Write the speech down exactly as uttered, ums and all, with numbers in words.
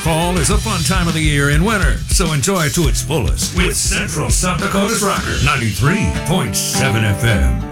Fall is a fun time of the year in winter, so enjoy it to its fullest with Central South Dakota's Rocker ninety-three point seven F M.